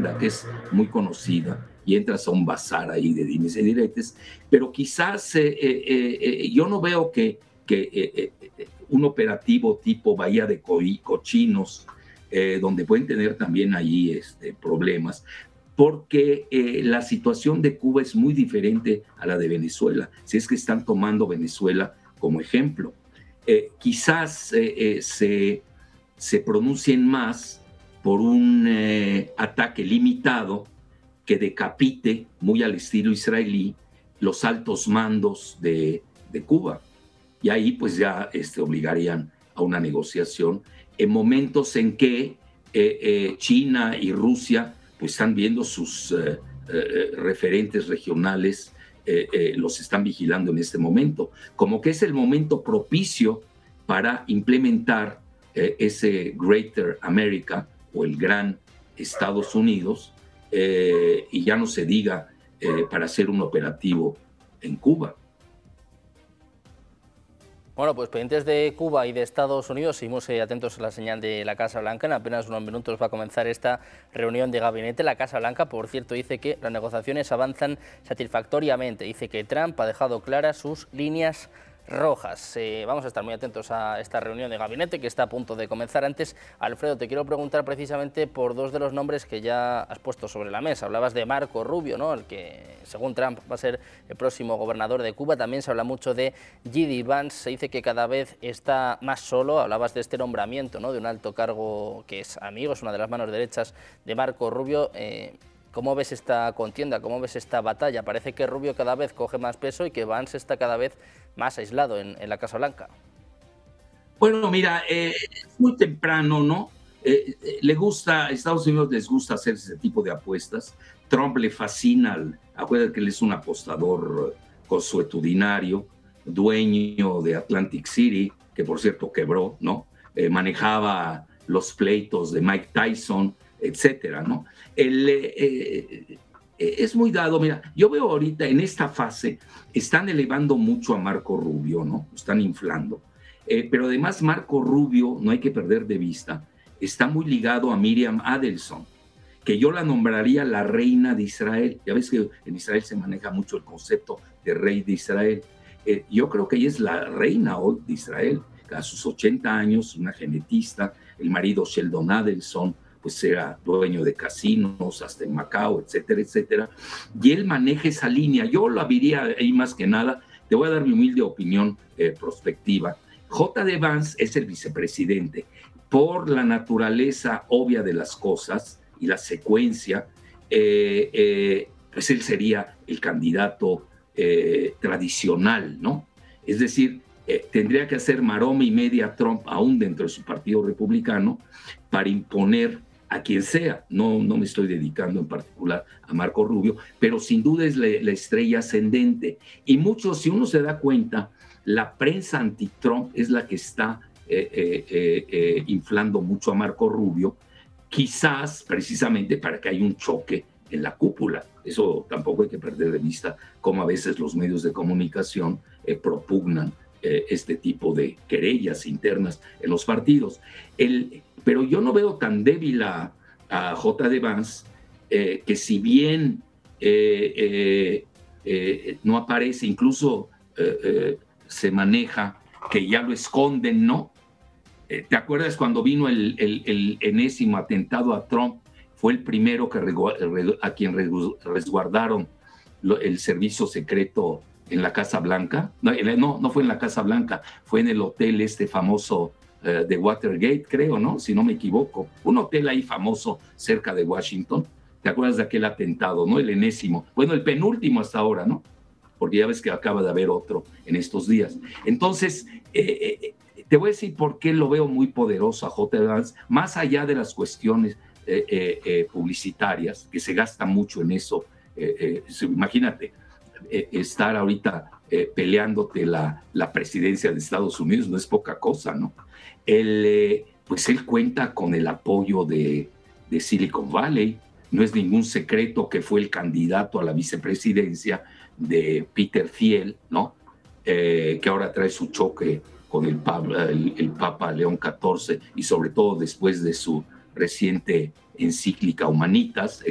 tienda que es muy conocida y entras a un bazar ahí de dimes y diretes, pero quizás yo no veo que un operativo tipo Bahía de Cochinos, donde pueden tener también allí problemas, porque la situación de Cuba es muy diferente a la de Venezuela, si es que están tomando Venezuela como ejemplo. Quizás se pronuncien más por un ataque limitado que decapite, muy al estilo israelí, los altos mandos de Cuba. Y ahí pues ya obligarían a una negociación en momentos en que China y Rusia pues están viendo sus referentes regionales, los están vigilando en este momento, como que es el momento propicio para implementar ese Greater America o el Gran Estados Unidos, y ya no se diga para hacer un operativo en Cuba. Bueno, pues pendientes de Cuba y de Estados Unidos, seguimos atentos a la señal de la Casa Blanca. En apenas unos minutos va a comenzar esta reunión de gabinete. La Casa Blanca, por cierto, dice que las negociaciones avanzan satisfactoriamente. Dice que Trump ha dejado claras sus líneas rojas. Vamos a estar muy atentos a esta reunión de gabinete que está a punto de comenzar. Antes, Alfredo, te quiero preguntar precisamente por dos de los nombres que ya has puesto sobre la mesa. Hablabas de Marco Rubio, ¿no?, el que, según Trump, va a ser el próximo gobernador de Cuba. También se habla mucho de J.D. Vance. Se dice que cada vez está más solo. Hablabas de este nombramiento, ¿no?, de un alto cargo que es amigo, es una de las manos derechas de Marco Rubio. ¿Cómo ves esta contienda? ¿Cómo ves esta batalla? Parece que Rubio cada vez coge más peso y que Vance está cada vez más aislado en la Casa Blanca. Bueno, mira, es muy temprano, ¿no? A Estados Unidos les gusta hacer ese tipo de apuestas. Trump le fascina, acuérdate que él es un apostador consuetudinario, dueño de Atlantic City, que por cierto quebró, ¿no? Manejaba los pleitos de Mike Tyson, etcétera, ¿no? Es muy dado. Mira, yo veo ahorita en esta fase están elevando mucho a Marco Rubio, ¿no? Están inflando. Pero además Marco Rubio, no hay que perder de vista, está muy ligado a Miriam Adelson, que yo la nombraría la reina de Israel. Ya ves que en Israel se maneja mucho el concepto de rey de Israel. Yo creo que ella es la reina hoy de Israel, a sus 80 años, una genetista. El marido Sheldon Adelson pues era dueño de casinos hasta en Macao, etcétera, etcétera, y él maneja esa línea. Yo la vería ahí más que nada. Te voy a dar mi humilde opinión prospectiva. J.D. Vance es el vicepresidente. Por la naturaleza obvia de las cosas y la secuencia, pues él sería el candidato tradicional, ¿no? Es decir, tendría que hacer maroma y media a Trump, aún dentro de su partido republicano, para imponer a quien sea. No me estoy dedicando en particular a Marco Rubio, pero sin duda es la estrella ascendente. Y muchos, si uno se da cuenta, la prensa anti-Trump es la que está inflando mucho a Marco Rubio, quizás precisamente para que haya un choque en la cúpula. Eso tampoco hay que perder de vista, cómo a veces los medios de comunicación propugnan este tipo de querellas internas en los partidos. Pero yo no veo tan débil a J.D. Vance, que si bien no aparece, incluso se maneja que ya lo esconden, ¿no? ¿Te acuerdas cuando vino el enésimo atentado a Trump? Fue el primero a quien resguardaron el servicio secreto en la Casa Blanca. No fue en la Casa Blanca, fue en el hotel famoso de Watergate, creo, ¿no? Si no me equivoco. Un hotel ahí famoso cerca de Washington. ¿Te acuerdas de aquel atentado, no? El enésimo. Bueno, el penúltimo hasta ahora, ¿no? Porque ya ves que acaba de haber otro en estos días. Entonces, te voy a decir por qué lo veo muy poderoso a J.D. Vance, más allá de las cuestiones publicitarias, que se gasta mucho en eso. Imagínate, estar ahorita peleándote la presidencia de Estados Unidos no es poca cosa, ¿no? Pues él cuenta con el apoyo de Silicon Valley. No es ningún secreto que fue el candidato a la vicepresidencia de Peter Thiel, ¿no? Que ahora trae su choque con el Papa León XIV, y sobre todo después de su reciente encíclica Humanitas,